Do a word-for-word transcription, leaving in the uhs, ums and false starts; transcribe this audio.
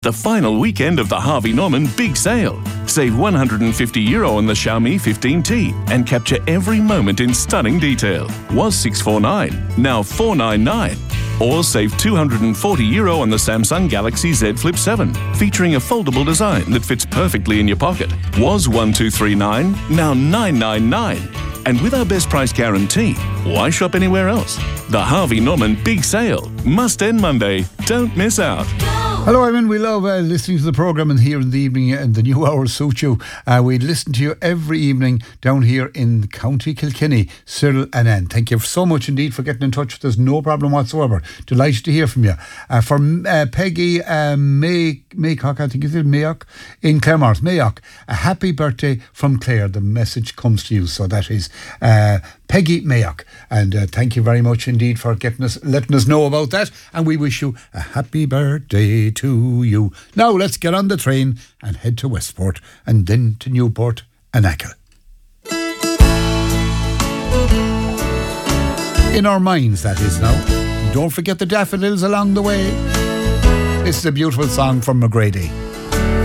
the final weekend of the Harvey Norman Big Sale. Save one hundred fifty euro on the Xiaomi fifteen T and capture every moment in stunning detail. Was six forty-nine, now four ninety-nine. Or save two hundred forty euro on the Samsung Galaxy Z Flip seven, featuring a foldable design that fits perfectly in your pocket. Was twelve thirty-nine, now nine ninety-nine. And with our best price guarantee, why shop anywhere else? The Harvey Norman Big Sale must end Monday. Don't miss out. Hello, Eamon. We love uh, listening to the programme, and here in the evening and the new hours suit you. Uh, we listen to you every evening down here in County Kilkenny. Cyril and Anne, thank you so much indeed for getting in touch with us. No problem whatsoever. Delighted to hear from you. Uh, for uh, Peggy uh, May Maycock, I think it's Mayock in Claremont, Mayock, a happy birthday from Claire. The message comes to you. So that is uh, Peggy Mayock, and uh, thank you very much indeed for getting us, letting us know about that, and we wish you a happy birthday to you. Now let's get on the train and head to Westport and then to Newport and Achill. In our minds, that is now. Don't forget the daffodils along the way. This is a beautiful song from McGrady.